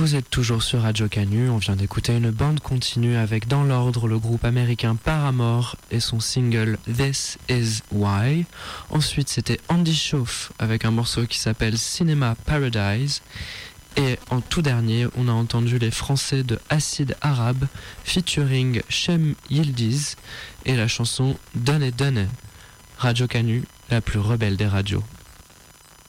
Vous êtes toujours sur Radio Canu, on vient d'écouter une bande continue avec dans l'ordre le groupe américain Paramore et son single This Is Why. Ensuite c'était Andy Shauf avec un morceau qui s'appelle Cinema Paradise. Et en tout dernier, on a entendu les Français de Acide Arabe featuring Shem Yildiz et la chanson Donne et Donne. Radio Canu, la plus rebelle des radios.